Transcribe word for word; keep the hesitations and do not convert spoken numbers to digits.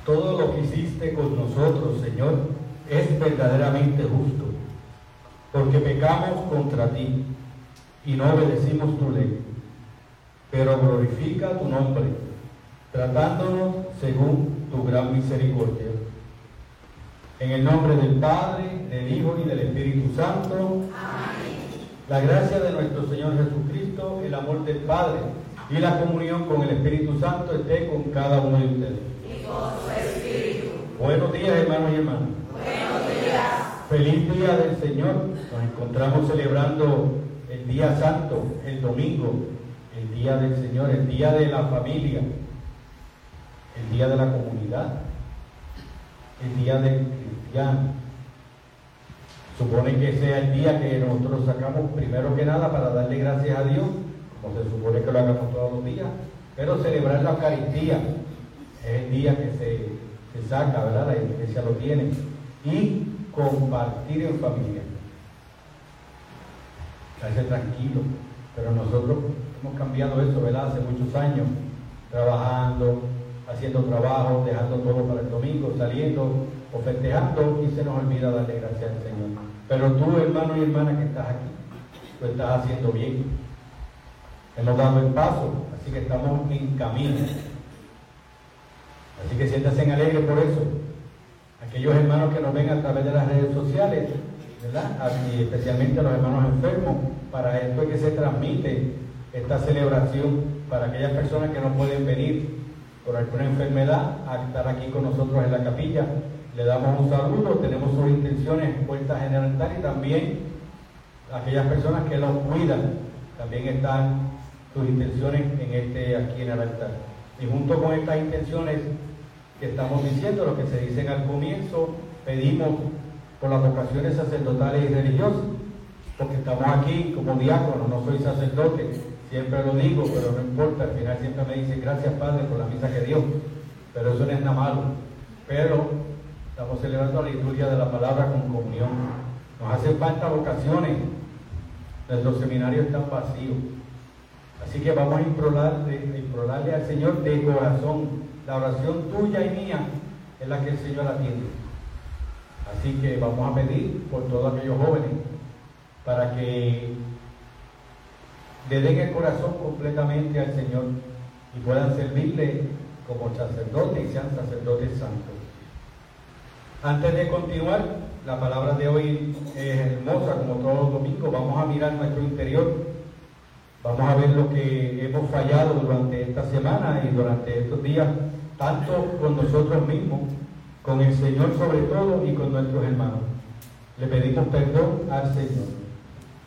Todo lo que hiciste con nosotros, Señor, es verdaderamente justo, porque pecamos contra ti y no obedecimos tu ley. Pero glorifica tu nombre, tratándonos según tu gran misericordia. En el nombre del Padre, del Hijo y del Espíritu Santo. Amén. La gracia de nuestro Señor Jesucristo, el amor del Padre y la comunión con el Espíritu Santo esté con cada uno de ustedes. Y con su Espíritu. Buenos días, hermanos y hermanas. Buenos días. Feliz día del Señor. Nos encontramos celebrando el día santo, el domingo, el día del Señor, el día de la familia, el día de la comunidad, el día del cristiano. Supone que sea el día que nosotros sacamos primero que nada para darle gracias a Dios, como se supone que lo hagamos todos los días, pero celebrar la Eucaristía es el día que se, se saca, ¿verdad? La iglesia lo tiene, y compartir en familia. Estarse tranquilo, pero nosotros hemos cambiado eso, ¿verdad? Hace muchos años, trabajando, haciendo trabajo, dejando todo para el domingo, saliendo o festejando, y se nos olvida darle gracias al Señor. Pero tú, hermano y hermana que estás aquí, tú estás haciendo bien. Hemos dado el paso, así que estamos en camino. Así que siéntanse alegres por eso. Aquellos hermanos que nos ven a través de las redes sociales, ¿verdad? Y especialmente los hermanos enfermos, para esto es que se transmite esta celebración, para aquellas personas que no pueden venir por alguna enfermedad a estar aquí con nosotros en la capilla. Le damos un saludo, tenemos sus intenciones puestas en el altar, y también aquellas personas que los cuidan, también están sus intenciones en este, aquí en el altar. Y junto con estas intenciones que estamos diciendo, lo que se dicen al comienzo, pedimos por las vocaciones sacerdotales y religiosas, porque estamos aquí como diácono, no soy sacerdote, siempre lo digo, pero no importa, al final siempre me dicen gracias Padre por la misa que dio, pero eso no es nada malo. Pero estamos celebrando la liturgia de la palabra con comunión. Nos hacen falta vocaciones, nuestros seminarios están vacíos, así que vamos a implorarle, implorarle al Señor de corazón. La oración tuya y mía es la que el Señor atiende. Así que vamos a pedir por todos aquellos jóvenes para que le den el corazón completamente al Señor y puedan servirle como sacerdotes y sean sacerdotes santos. Antes de continuar, la palabra de hoy es hermosa, como todos los domingos. Vamos a mirar nuestro interior. Vamos a ver lo que hemos fallado durante esta semana y durante estos días, tanto con nosotros mismos, con el Señor sobre todo, y con nuestros hermanos. Le pedimos perdón al Señor.